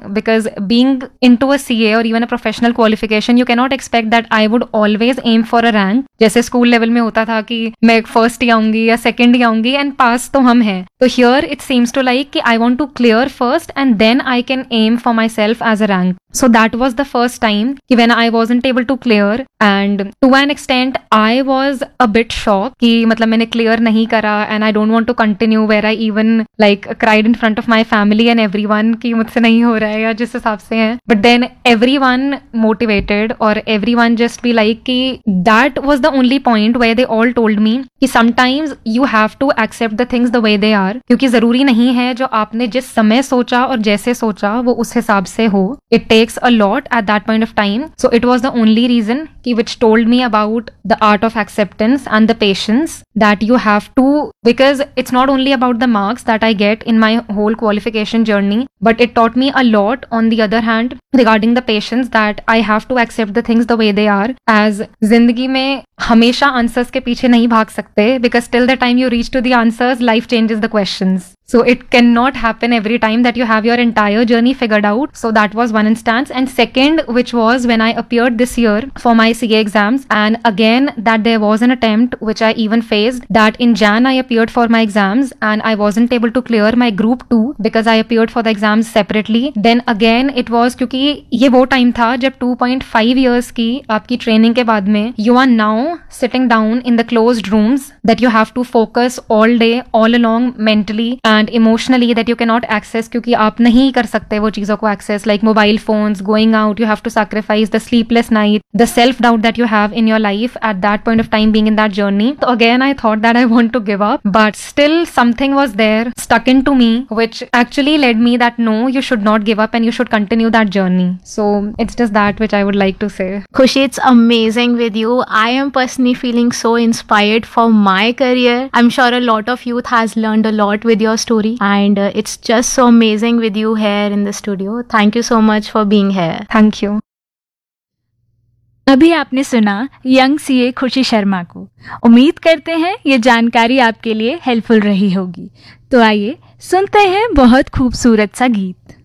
because being into a CA or even a professional qualification, you cannot expect that I would always aim for a rank. जैसे school level में होता था कि मैं first ही आऊंगी या सेकंड ही आऊंगी एंड पास तो हम हैं. तो here it seems to like कि I want to clear first and then I can M for my self as a rank. So that was the first time when I wasn't able to clear, and to an extent I was a bit shocked कि मतलब मैंने clear नहीं करा and I don't want to continue, where I even like cried in front of my family and everyone कि मुझसे नहीं हो रहा है या जिस हिसाब से है. But then everyone motivated or everyone just be like कि that was the only point where they all told me कि sometimes you have to accept the things the way they are, क्योंकि जरूरी नहीं है जो आपने जिस समय सोचा और जैसे सोचा वो उस हिसाब से हो. It takes a lot at that point of time. So it was the only reason which told me about the art of acceptance and the patience that you have to, because it's not only about the marks that I get in my whole qualification journey, but it taught me a lot on the other hand regarding the patience that I have to accept the things the way they are. As जिंदगी में हमेशा answers के पीछे नहीं भाग सकते, because till the time you reach to the answers, life changes the questions. So it cannot happen every time that you have your entire journey figured out. So that was one instance. And second, which was when I appeared this year for my CA exams, and again that there was an attempt which I even faced, that in Jan I appeared for my exams and I wasn't able to clear my group 2 because I appeared for the exams separately. Then again it was क्योंकि ये वो time था जब 2.5 years की आपकी training के बाद में you are now sitting down in the closed rooms that you have to focus all day all along mentally and emotionally that you cannot access, क्योंकि आप नहीं कर सकते वो चीज़ों को access, like mobile phones, going out, you have to sacrifice the sleepless night, the self-doubt that you have in your life at that point of time being in that journey. So again I thought that I want to give up, but still something was there stuck into me which actually led me that no, you should not give up and you should continue that journey. So it's just that which I would like to say. Khushi, it's amazing with you. I am personally feeling so inspired for my career. I'm sure a lot of youth has learned a lot with your story, and it's just so amazing with you here in the studio. Thank you so much for being here. Thank you. अभी आपने सुना young CA खुशी शर्मा को. उम्मीद करते हैं ये जानकारी आपके लिए हेल्पफुल रही होगी. तो आइए सुनते हैं बहुत खूबसूरत सा गीत.